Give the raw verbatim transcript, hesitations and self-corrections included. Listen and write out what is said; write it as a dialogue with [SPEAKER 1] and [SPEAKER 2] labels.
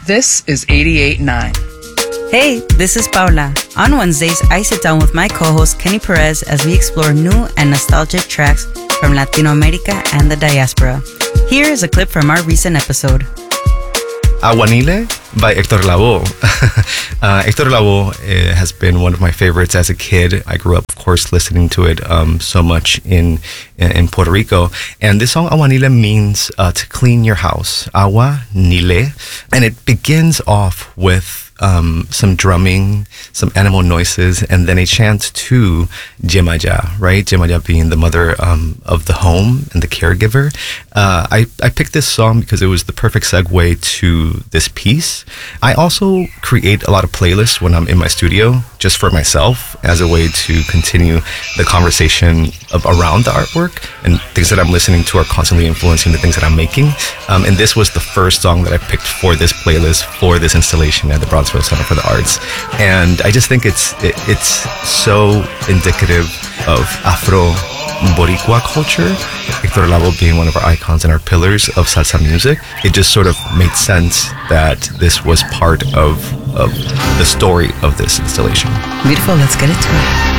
[SPEAKER 1] This is eighty-eight point nine.
[SPEAKER 2] Hey, this is Paula. On Wednesdays, I sit down with my co-host Kenny Perez as we explore new and nostalgic tracks from Latino America and the diaspora. Here is a clip from our recent episode.
[SPEAKER 3] Aguanile by Hector Lavoe. uh, Hector Lavoe uh, has been one of my favorites as a kid. I grew up, of course, listening to it um, so much in in Puerto Rico. And this song, Aguanile, means uh, to clean your house. Aguanile. And it begins off with um, some drumming, some animal noises, and then a chant to Yemaya, right? Yemaya being the mother um, of the home and the caregiver. Uh, I, I picked this song because it was the perfect segue to this piece. I also create a lot of playlists when I'm in my studio just for myself as a way to continue the conversation of around the artwork, and things that I'm listening to are constantly influencing the things that I'm making. Um, and this was the first song that I picked for this playlist, for this installation at the Bronxville Center for the Arts. And I just think it's it, it's so indicative of Afro Boricua culture, Hector Lavoe being one of our icons and our pillars of salsa music. It just sort of made sense that this was part of, of the story of this installation.
[SPEAKER 2] Beautiful, let's get into it.